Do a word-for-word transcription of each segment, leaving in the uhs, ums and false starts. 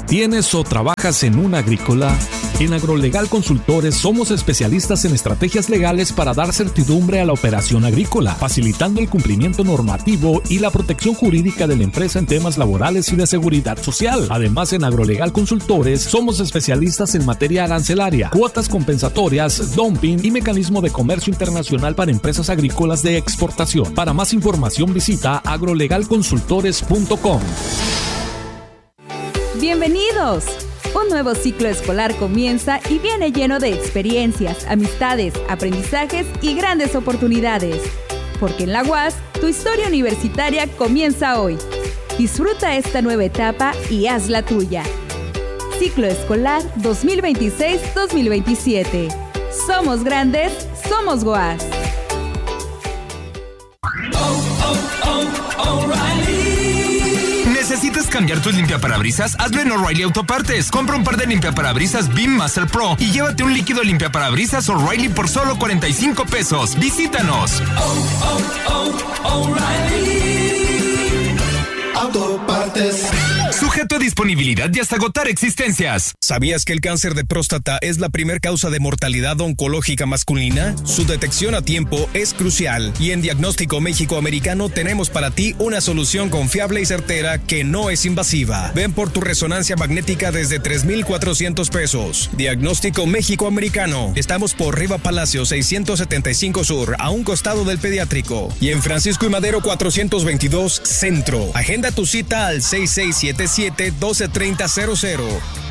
¿Tienes o trabajas en una agrícola? En Agrolegal Consultores somos especialistas en estrategias legales para dar certidumbre a la operación agrícola, facilitando el cumplimiento normativo y la protección jurídica de la empresa en temas laborales y de seguridad social. Además, en Agrolegal Consultores somos especialistas en materia arancelaria, cuotas compensatorias, dumping y mecanismo de comercio internacional para empresas agrícolas de exportación. Para más información visita agrolegal consultores punto com. ¡Bienvenidos! Un nuevo ciclo escolar comienza y viene lleno de experiencias, amistades, aprendizajes y grandes oportunidades. Porque en la U A S, tu historia universitaria comienza hoy. Disfruta esta nueva etapa y haz la tuya. Ciclo escolar dos mil veintiséis dos mil veintisiete. Somos grandes, somos U A S. Oh, oh, oh, O'Reilly. ¿Necesitas cambiar tus limpiaparabrisas? Hazlo en O'Reilly Autopartes. Compra un par de limpiaparabrisas Beam Master Pro y llévate un líquido limpiaparabrisas O'Reilly por solo cuarenta y cinco pesos. Visítanos. Oh, oh, oh, O'Reilly Autopartes. Sujeto a disponibilidad y hasta agotar existencias. ¿Sabías que el cáncer de próstata es la primer causa de mortalidad oncológica masculina? Su detección a tiempo es crucial y en Diagnóstico México Americano tenemos para ti una solución confiable y certera que no es invasiva. Ven por tu resonancia magnética desde tres mil cuatrocientos pesos. Diagnóstico México Americano. Estamos por Riva Palacio seiscientos setenta y cinco Sur, a un costado del pediátrico. Y en Francisco y Madero cuatrocientos veintidós Centro. Agenda tu cita al seis seis siete siete, uno dos tres cero cero.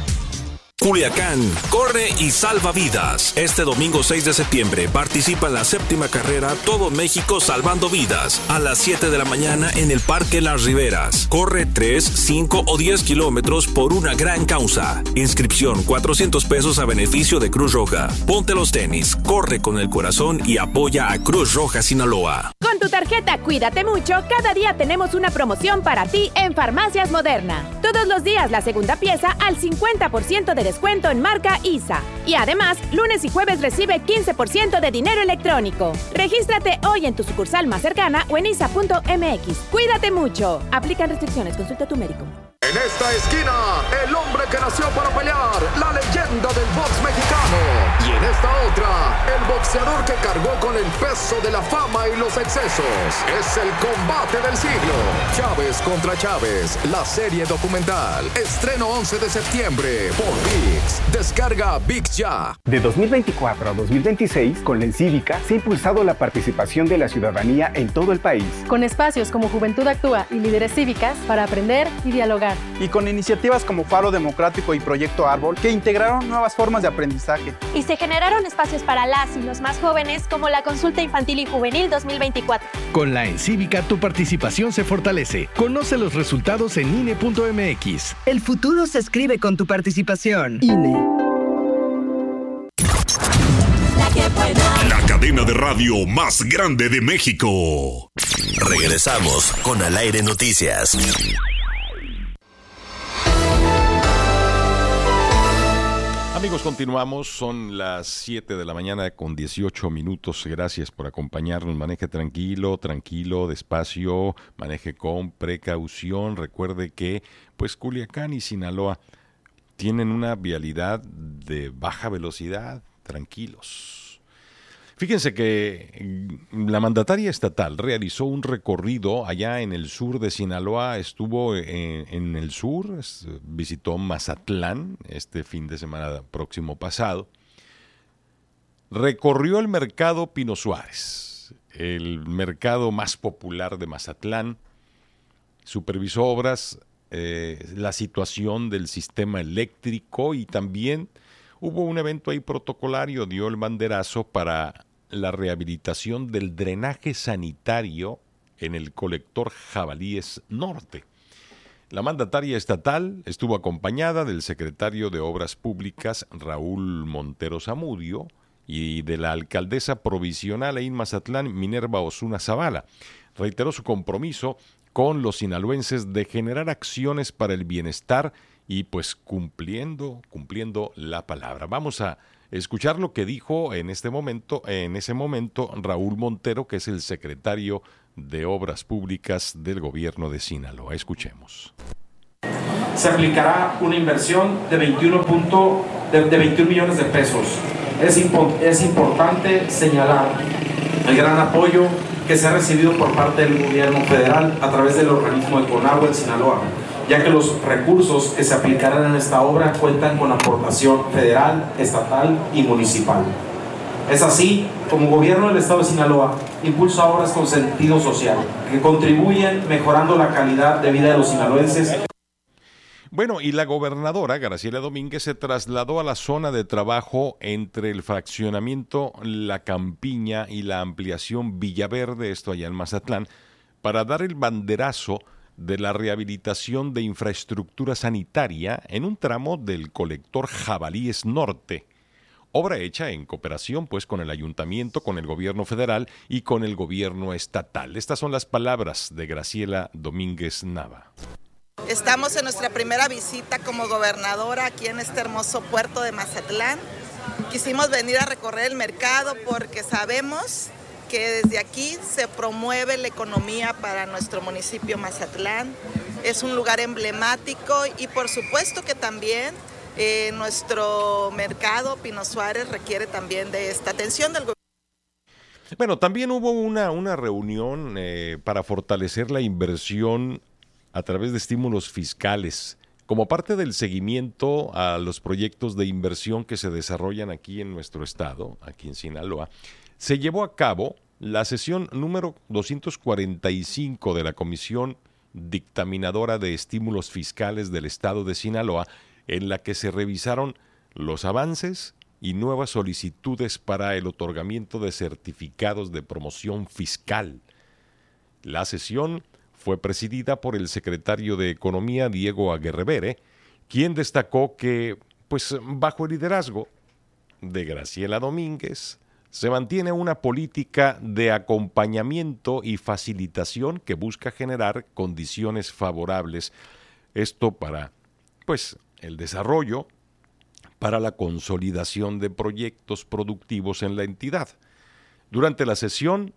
Culiacán, corre y salva vidas. Este domingo seis de septiembre participa en la séptima carrera Todo México Salvando Vidas a las siete de la mañana en el Parque Las Riberas. Corre tres, cinco o diez kilómetros por una gran causa. Inscripción cuatrocientos pesos a beneficio de Cruz Roja. Ponte los tenis, corre con el corazón y apoya a Cruz Roja Sinaloa. Con tu tarjeta Cuídate Mucho, cada día tenemos una promoción para ti en Farmacias Moderna. Todos los días la segunda pieza al cincuenta por ciento de descuento en marca I S A. Y además, lunes y jueves recibe quince por ciento de dinero electrónico. Regístrate hoy en tu sucursal más cercana o en isa punto m x. Cuídate mucho. Aplican restricciones. Consulta a tu médico. En esta esquina, el hombre que nació para pelear, la leyenda del box mexicano. Y en esta otra, el boxeador que cargó con el peso de la fama y los excesos. Es el combate del siglo. Chávez contra Chávez, la serie documental. Estreno once de septiembre por ViX. Descarga ViX ya. De dos mil veinticuatro a dos mil veintiséis, con la Encívica, se ha impulsado la participación de la ciudadanía en todo el país. Con espacios como Juventud Actúa y Líderes Cívicas para aprender y dialogar. Y con iniciativas como Faro Democrático y Proyecto Árbol, que integraron nuevas formas de aprendizaje. Y se generaron espacios para las y los más jóvenes, como la Consulta Infantil y Juvenil dos mil veinticuatro. Con la Encívica, tu participación se fortalece. Conoce los resultados en I N E punto m x. El futuro se escribe con tu participación. I N E. La cadena de radio más grande de México. Regresamos con Al Aire Noticias. Amigos, continuamos, son las siete de la mañana con dieciocho minutos, gracias por acompañarnos, maneje tranquilo, tranquilo, despacio, maneje con precaución, recuerde que pues Culiacán y Sinaloa tienen una vialidad de baja velocidad, tranquilos. Fíjense que la mandataria estatal realizó un recorrido allá en el sur de Sinaloa, estuvo en, en el sur, visitó Mazatlán este fin de semana próximo pasado, recorrió el mercado Pino Suárez, el mercado más popular de Mazatlán, supervisó obras, eh, la situación del sistema eléctrico y también hubo un evento ahí protocolario, dio el banderazo para la rehabilitación del drenaje sanitario en el colector Jabalíes Norte. La mandataria estatal estuvo acompañada del secretario de Obras Públicas, Raúl Montero Zamudio, y de la alcaldesa provisional ahí en Mazatlán, Minerva Osuna Zavala. Reiteró su compromiso con los sinaloenses de generar acciones para el bienestar y pues cumpliendo, cumpliendo la palabra. Vamos a escuchar lo que dijo en este momento, en ese momento, Raúl Montero, que es el secretario de Obras Públicas del gobierno de Sinaloa. Escuchemos. se aplicará una inversión de veintiuno, de, de veintiún millones de pesos. Es, impo, es importante señalar el gran apoyo que se ha recibido por parte del gobierno federal a través del organismo de Conagua en Sinaloa, ya que los recursos que se aplicarán en esta obra cuentan con aportación federal, estatal y municipal. Es así como gobierno del estado de Sinaloa impulsa obras con sentido social que contribuyen mejorando la calidad de vida de los sinaloenses. Bueno, y la gobernadora Graciela Domínguez se trasladó a la zona de trabajo entre el fraccionamiento La Campiña y la ampliación Villaverde, esto allá en Mazatlán, para dar el banderazo de la rehabilitación de infraestructura sanitaria en un tramo del colector Jabalíes Norte. Obra hecha en cooperación pues con el ayuntamiento, con el gobierno federal y con el gobierno estatal. Estas son las palabras de Graciela Domínguez Nava. Estamos en nuestra primera visita como gobernadora aquí en este hermoso puerto de Mazatlán. Quisimos venir a recorrer el mercado porque sabemos que desde aquí se promueve la economía para nuestro municipio Mazatlán. Es un lugar emblemático y por supuesto que también eh, nuestro mercado Pino Suárez requiere también de esta atención del gobierno. Bueno, también hubo una, una reunión eh, para fortalecer la inversión a través de estímulos fiscales, como parte del seguimiento a los proyectos de inversión que se desarrollan aquí en nuestro estado, aquí en Sinaloa. Se llevó a cabo la sesión número doscientos cuarenta y cinco de la Comisión Dictaminadora de Estímulos Fiscales del Estado de Sinaloa, en la que se revisaron los avances y nuevas solicitudes para el otorgamiento de certificados de promoción fiscal. La sesión fue presidida por el secretario de Economía, Diego Aguerrevere, quien destacó que, pues, bajo el liderazgo de Graciela Domínguez, se mantiene una política de acompañamiento y facilitación que busca generar condiciones favorables, esto para, pues, el desarrollo, para la consolidación de proyectos productivos en la entidad. Durante la sesión,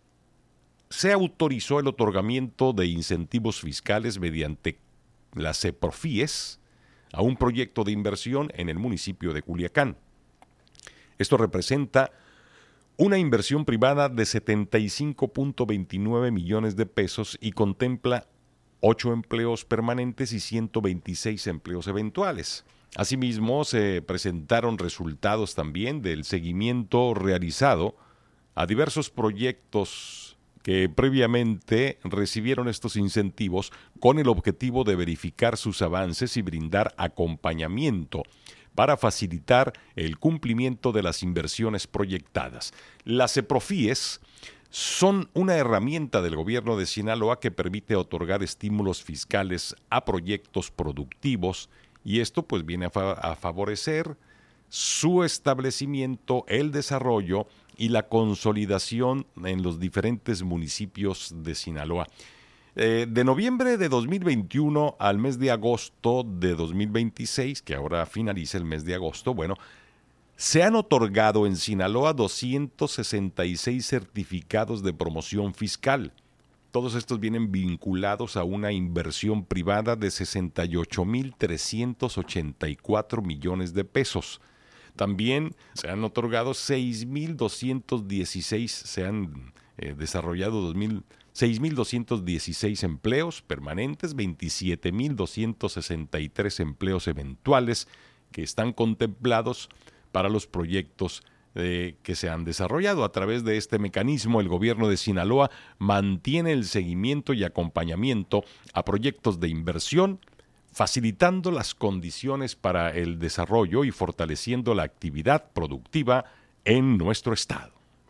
se autorizó el otorgamiento de incentivos fiscales mediante las CEPROFIES a un proyecto de inversión en el municipio de Culiacán. Esto representa una inversión privada de setenta y cinco punto veintinueve millones de pesos y contempla ocho empleos permanentes y ciento veintiséis empleos eventuales. Asimismo, se presentaron resultados también del seguimiento realizado a diversos proyectos que previamente recibieron estos incentivos con el objetivo de verificar sus avances y brindar acompañamiento para facilitar el cumplimiento de las inversiones proyectadas. Las CEPROFIES son una herramienta del gobierno de Sinaloa que permite otorgar estímulos fiscales a proyectos productivos y esto pues viene a, fa- a favorecer su establecimiento, el desarrollo y la consolidación en los diferentes municipios de Sinaloa. Eh, de noviembre de dos mil veintiuno al mes de agosto de dos mil veintiséis, que ahora finaliza el mes de agosto, bueno, se han otorgado en Sinaloa doscientos sesenta y seis certificados de promoción fiscal. Todos estos vienen vinculados a una inversión privada de sesenta y ocho mil trescientos ochenta y cuatro millones de pesos. También se han otorgado seis mil doscientos dieciséis, se han eh, desarrollado seis mil doscientos dieciséis empleos permanentes, veintisiete mil doscientos sesenta y tres empleos eventuales que están contemplados para los proyectos eh, que se han desarrollado. A través de este mecanismo, el gobierno de Sinaloa mantiene el seguimiento y acompañamiento a proyectos de inversión, facilitando las condiciones para el desarrollo y fortaleciendo la actividad productiva en nuestro estado.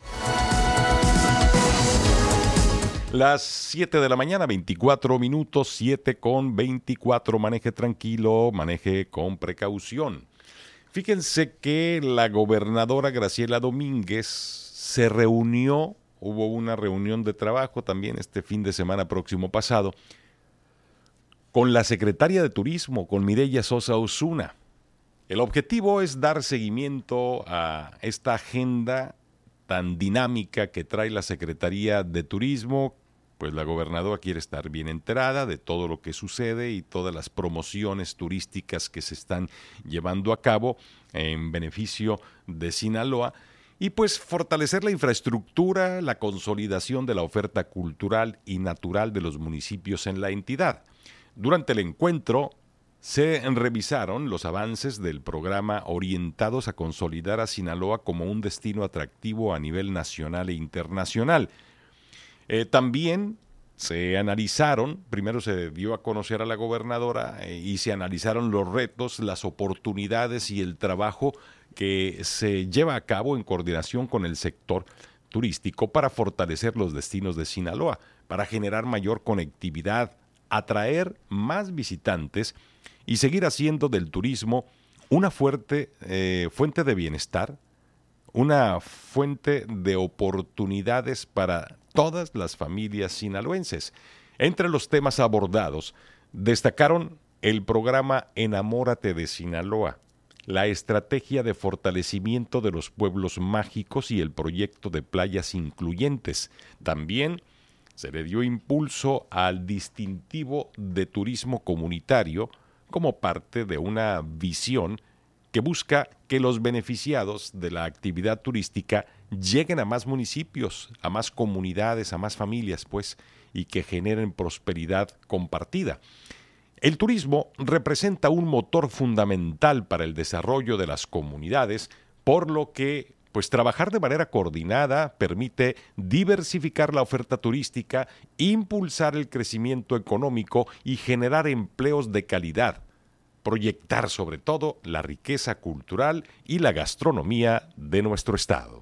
Las siete de la mañana, veinticuatro minutos, siete con veinticuatro. Maneje tranquilo, maneje con precaución. Fíjense que la gobernadora Graciela Domínguez se reunió, hubo una reunión de trabajo también este fin de semana próximo pasado, con la secretaria de Turismo, con Mireya Sosa Osuna. El objetivo es dar seguimiento a esta agenda tan dinámica que trae la Secretaría de Turismo, pues la gobernadora quiere estar bien enterada de todo lo que sucede y todas las promociones turísticas que se están llevando a cabo en beneficio de Sinaloa y pues fortalecer la infraestructura, la consolidación de la oferta cultural y natural de los municipios en la entidad. Durante el encuentro se revisaron los avances del programa orientados a consolidar a Sinaloa como un destino atractivo a nivel nacional e internacional. Eh, también se analizaron, primero se dio a conocer a la gobernadora eh, y se analizaron los retos, las oportunidades y el trabajo que se lleva a cabo en coordinación con el sector turístico para fortalecer los destinos de Sinaloa, para generar mayor conectividad, atraer más visitantes y seguir haciendo del turismo una fuerte eh, fuente de bienestar, una fuente de oportunidades para todas las familias sinaloenses. Entre los temas abordados, destacaron el programa Enamórate de Sinaloa, la estrategia de fortalecimiento de los pueblos mágicos y el proyecto de playas incluyentes. También se le dio impulso al distintivo de turismo comunitario como parte de una visión que busca que los beneficiados de la actividad turística lleguen a más municipios, a más comunidades, a más familias, pues, y que generen prosperidad compartida. El turismo representa un motor fundamental para el desarrollo de las comunidades, por lo que, pues, trabajar de manera coordinada permite diversificar la oferta turística, impulsar el crecimiento económico y generar empleos de calidad. Proyectar sobre todo la riqueza cultural y la gastronomía de nuestro estado.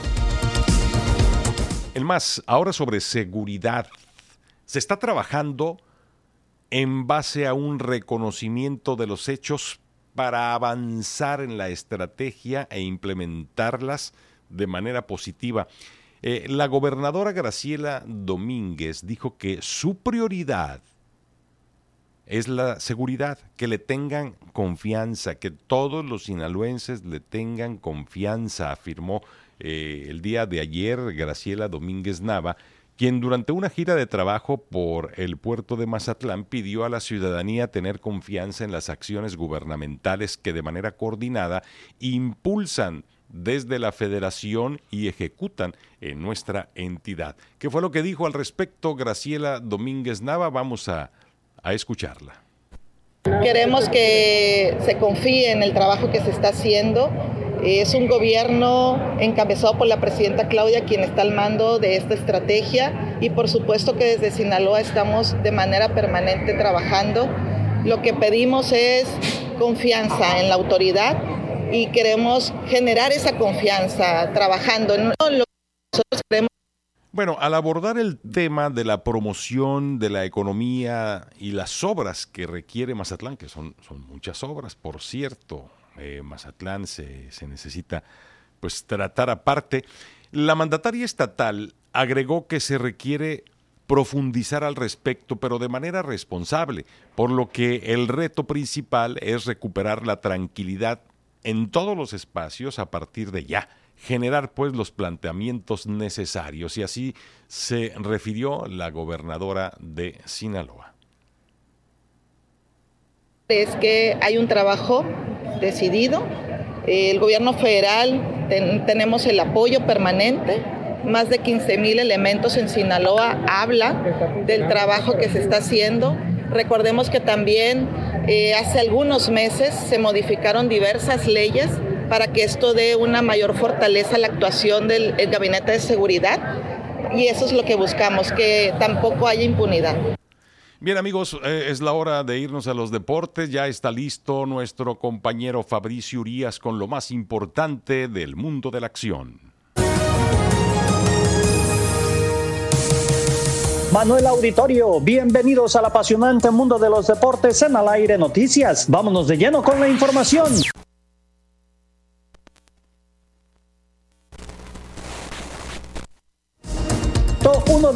El más, ahora sobre seguridad. Se está trabajando en base a un reconocimiento de los hechos para avanzar en la estrategia e implementarlas de manera positiva. Eh, la gobernadora Graciela Domínguez dijo que su prioridad es la seguridad, que le tengan confianza, que todos los sinaloenses le tengan confianza, afirmó eh, el día de ayer Graciela Domínguez Nava, quien durante una gira de trabajo por el puerto de Mazatlán pidió a la ciudadanía tener confianza en las acciones gubernamentales que de manera coordinada impulsan desde la federación y ejecutan en nuestra entidad. ¿Qué fue lo que dijo al respecto Graciela Domínguez Nava? Vamos a a escucharla. Queremos que se confíe en el trabajo que se está haciendo. Es un gobierno encabezado por la presidenta Claudia quien está al mando de esta estrategia y por supuesto que desde Sinaloa estamos de manera permanente trabajando. Lo que pedimos es confianza en la autoridad y queremos generar esa confianza trabajando en lo que nosotros queremos. Bueno, al abordar el tema de la promoción de la economía y las obras que requiere Mazatlán, que son, son muchas obras, por cierto, eh, Mazatlán se, se necesita pues tratar aparte, la mandataria estatal agregó que se requiere profundizar al respecto, pero de manera responsable, por lo que el reto principal es recuperar la tranquilidad en todos los espacios a partir de ya. Generar pues los planteamientos necesarios y así se refirió la gobernadora de Sinaloa. Es que hay un trabajo decidido, el gobierno federal ten, tenemos el apoyo permanente, más de quince mil elementos en Sinaloa habla del trabajo que se está haciendo. Recordemos que también eh, hace algunos meses se modificaron diversas leyes para que esto dé una mayor fortaleza a la actuación del el Gabinete de Seguridad y eso es lo que buscamos, que tampoco haya impunidad. Bien amigos, eh, es la hora de irnos a los deportes, ya está listo nuestro compañero Fabricio Urías con lo más importante del mundo de la acción. Manuel Auditorio, bienvenidos al apasionante mundo de los deportes en Al Aire Noticias. Vámonos de lleno con la información. Uno de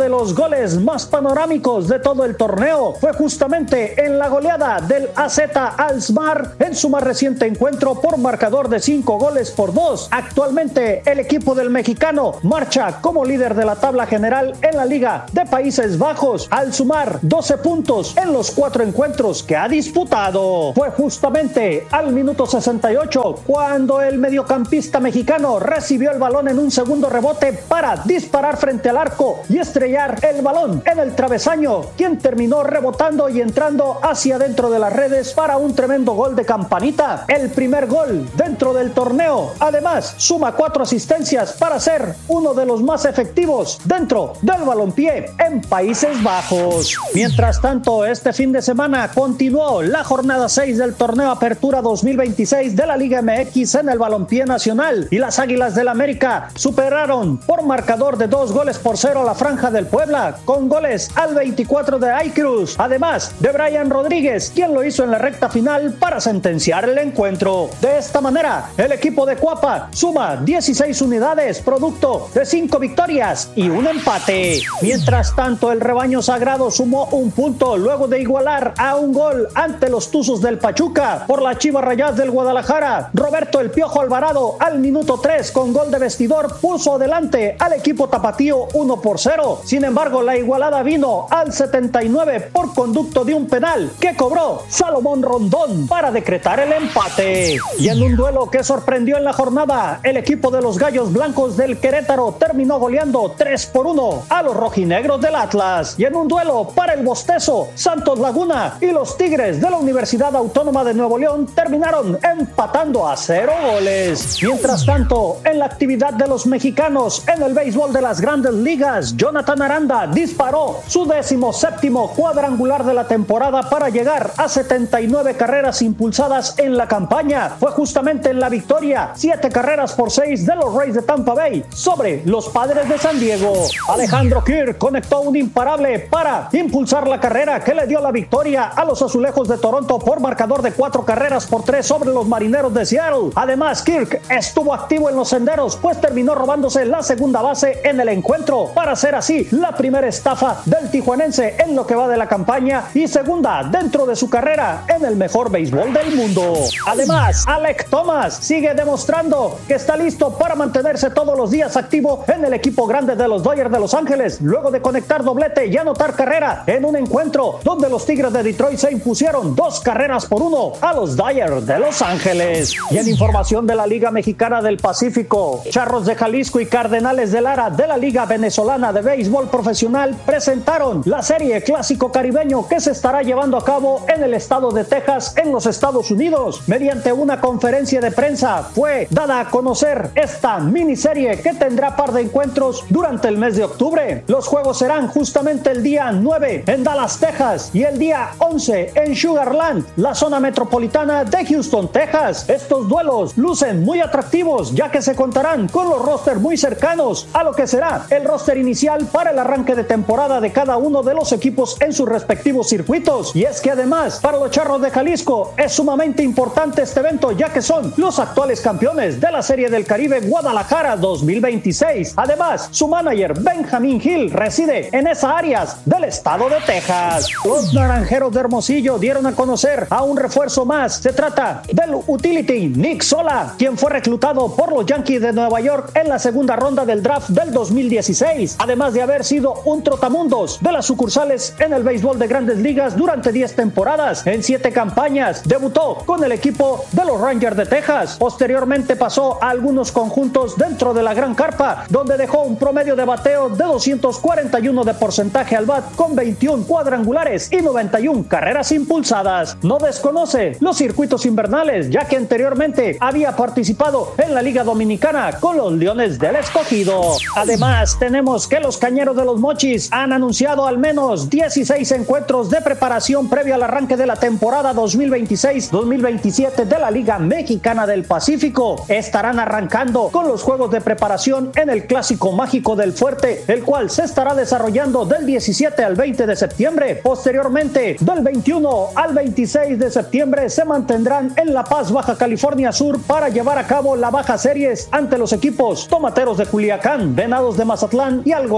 los goles más panorámicos de todo el torneo fue justamente en la goleada del A Z Alkmaar en su más reciente encuentro por marcador de cinco goles por dos. Actualmente el equipo del mexicano marcha como líder de la tabla general en la Liga de Países Bajos al sumar doce puntos en los cuatro encuentros que ha disputado. Fue justamente al minuto sesenta y ocho cuando el mediocampista mexicano recibió el balón en un segundo rebote para disparar frente al arco y estrellar el balón en el travesaño, quien terminó rebotando y entrando hacia dentro de las redes para un tremendo gol de campanita, el primer gol dentro del torneo. Además, suma cuatro asistencias para ser uno de los más efectivos dentro del balompié en Países Bajos. Mientras tanto, este fin de semana continuó la jornada seis del torneo Apertura dos mil veintiséis de la Liga M X en el balompié nacional y las Águilas del América superaron por marcador de dos goles por cero a la Franja del Puebla con goles al veinticuatro de Aycruz, además de Brian Rodríguez, quien lo hizo en la recta final para sentenciar el encuentro. De esta manera, el equipo de Cuapa suma dieciséis unidades, producto de cinco victorias y un empate. Mientras tanto, el rebaño sagrado sumó un punto luego de igualar a un gol ante los Tuzos del Pachuca por las Chivas Rayadas del Guadalajara. Roberto El Piojo Alvarado al minuto tres con gol de vestidor puso adelante al equipo tapatío uno por cero. Sin embargo, la igualada vino al setenta y nueve por conducto de un penal que cobró Salomón Rondón para decretar el empate. Y en un duelo que sorprendió en la jornada, el equipo de los Gallos Blancos del Querétaro terminó goleando tres por uno a los rojinegros del Atlas. Y en un duelo para el bostezo, Santos Laguna y los Tigres de la Universidad Autónoma de Nuevo León terminaron empatando a cero goles. Mientras tanto, en la actividad de los mexicanos en el béisbol de las Grandes Ligas, Jonathan Aranda disparó su décimo séptimo cuadrangular de la temporada para llegar a setenta y nueve carreras impulsadas en la campaña. Fue justamente en la victoria, siete carreras por seis de los Rays de Tampa Bay sobre los Padres de San Diego. Alejandro Kirk conectó un imparable para impulsar la carrera que le dio la victoria a los Azulejos de Toronto por marcador de cuatro carreras por tres sobre los Marineros de Seattle. Además, Kirk estuvo activo en los senderos, pues terminó robándose la segunda base en el encuentro para hacer así la primera estafa del tijuanense en lo que va de la campaña y segunda dentro de su carrera en el mejor béisbol del mundo. Además, Alek Thomas sigue demostrando que está listo para mantenerse todos los días activo en el equipo grande de los Dodgers de Los Ángeles, luego de conectar doblete y anotar carrera en un encuentro donde los Tigres de Detroit se impusieron dos carreras por uno a los Dodgers de Los Ángeles. Y en información de la Liga Mexicana del Pacífico, Charros de Jalisco y Cardenales de Lara de la Liga Venezolana de Béisbol Profesional presentaron la serie Clásico Caribeño que se estará llevando a cabo en el estado de Texas, en los Estados Unidos. Mediante una conferencia de prensa fue dada a conocer esta miniserie que tendrá par de encuentros durante el mes de octubre. Los juegos serán justamente el día nueve en Dallas, Texas, y el día once en Sugar Land, la zona metropolitana de Houston, Texas. Estos duelos lucen muy atractivos, ya que se contarán con los rosters muy cercanos a lo que será el roster inicial para el arranque de temporada de cada uno de los equipos en sus respectivos circuitos. Y es que además, para los Charros de Jalisco es sumamente importante este evento, ya que son los actuales campeones de la Serie del Caribe Guadalajara dos mil veintiséis. Además, su manager Benjamín Hill reside en esas áreas del estado de Texas. Los Naranjeros de Hermosillo dieron a conocer a un refuerzo más. Se trata del utility Nick Sola, quien fue reclutado por los Yankees de Nueva York en la segunda ronda del draft del dos mil dieciséis, además de haber sido un trotamundos de las sucursales en el béisbol de Grandes Ligas durante diez temporadas. En siete campañas debutó con el equipo de los Rangers de Texas. Posteriormente pasó a algunos conjuntos dentro de la Gran Carpa, donde dejó un promedio de bateo de doscientos cuarenta y uno de porcentaje al bat con veintiún cuadrangulares y noventa y una carreras impulsadas. No desconoce los circuitos invernales, ya que anteriormente había participado en la Liga Dominicana con los Leones del Escogido. Además, tenemos que los Cañeros de los Mochis han anunciado al menos dieciséis encuentros de preparación previo al arranque de la temporada dos mil veintiséis dos mil veintisiete de la Liga Mexicana del Pacífico. Estarán arrancando con los juegos de preparación en el Clásico Mágico del Fuerte, el cual se estará desarrollando del diecisiete al veinte de septiembre. Posteriormente, del veintiuno al veintiséis de septiembre, se mantendrán en La Paz, Baja California Sur, para llevar a cabo la Baja Series ante los equipos Tomateros de Culiacán, Venados de Mazatlán y Algodoneros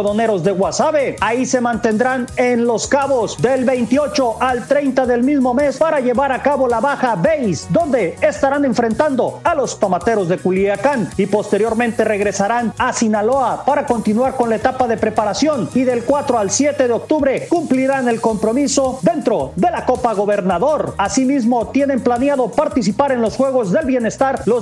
Rayados de Guasave. Ahí se mantendrán en Los Cabos del veintiocho al treinta del mismo mes para llevar a cabo la Baja Base, donde estarán enfrentando a los Tomateros de Culiacán y posteriormente regresarán a Sinaloa para continuar con la etapa de preparación y del cuatro al siete de octubre cumplirán el compromiso dentro de la Copa Gobernador. Asimismo, tienen planeado participar en los Juegos del Bienestar los